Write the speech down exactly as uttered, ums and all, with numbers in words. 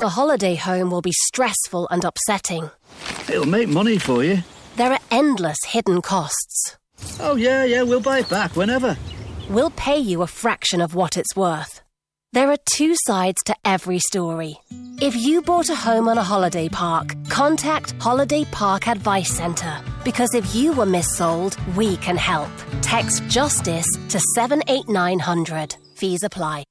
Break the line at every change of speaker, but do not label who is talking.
a holiday home will be stressful and upsetting.
It'll make money for you.
There are endless hidden costs.
Oh, yeah, yeah, we'll buy it back whenever.
We'll pay you a fraction of what it's worth. There are two sides to every story. If you bought a home on a holiday park, contact Holiday Park Advice Centre. Because if you were missold, we can help. Text JUSTICE to seven eight nine hundred. Fees apply.